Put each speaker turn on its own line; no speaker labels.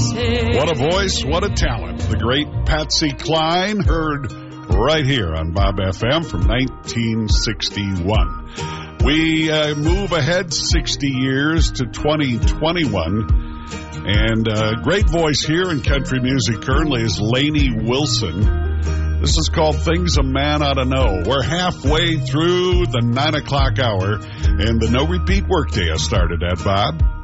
What a voice, what a talent. The great Patsy Cline, heard right here on Bob FM from 1961. We move ahead 60 years to 2021. And great voice here in country music currently is Lainey Wilson. This is called Things a Man Ought to Know. We're halfway through the 9 o'clock hour, and the no-repeat workday has started at Bob.